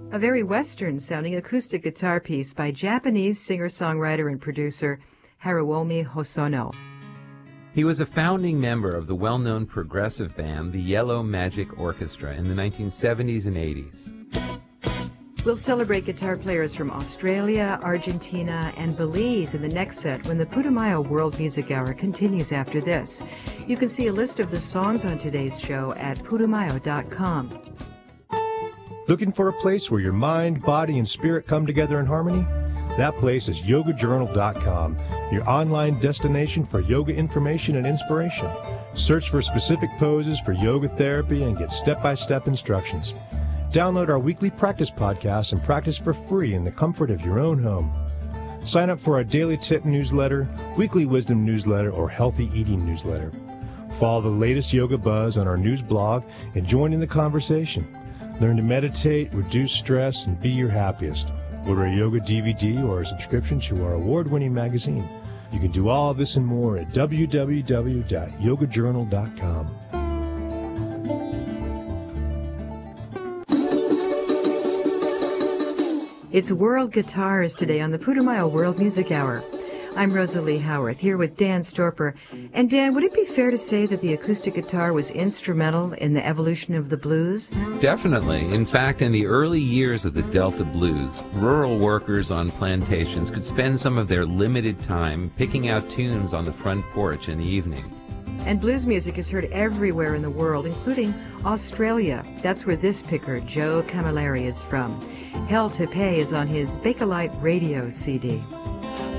a very Western-sounding acoustic guitar piece by Japanese singer-songwriter and producer Hiromi Hosono. He was a founding member of the well-known progressive band, the Yellow Magic Orchestra, in the 1970s and 80s. We'll celebrate guitar players from Australia, Argentina, and Belize in the next set when the Putumayo World Music Hour continues after this. You can see a list of the songs on today's show at putumayo.com. Looking for a place where your mind, body, and spirit come together in harmony? That place is yogajournal.com, your online destination for yoga information and inspiration. Search for specific poses for yoga therapy and get step-by-step instructions. Download our weekly practice podcast and practice for free in the comfort of your own home. Sign up for our daily tip newsletter, weekly wisdom newsletter, or healthy eating newsletter. Follow the latest yoga buzz on our news blog and join in the conversation. Learn to meditate, reduce stress, and be your happiest. Order a yoga DVD or a subscription to our award-winning magazine. You can do all this and more at www.yogajournal.com. It's World Guitars today on the Putumayo World Music Hour. I'm Rosalie Howarth, here with Dan Storper. And Dan, would it be fair to say that the acoustic guitar was instrumental in the evolution of the blues? Definitely. In fact, in the early years of the Delta blues, rural workers on plantations could spend some of their limited time picking out tunes on the front porch in the evening. And blues music is heard everywhere in the world, including Australia. That's where this picker, Joe Camilleri, is from. Hell to Pay is on his Bakelite Radio CD.